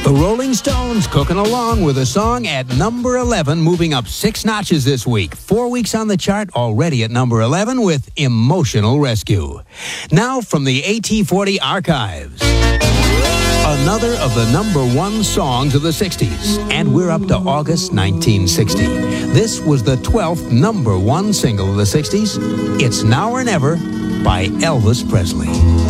The Rolling Stones cooking along with a song at number 11, moving up 6 notches this week. 4 weeks on the chart, already at number 11 with Emotional Rescue. Now from the AT40 archives, another of the number 1 songs of the 60s. And we're up to August 1960. This was the 12th number 1 single of the 60s. It's Now or Never by Elvis Presley.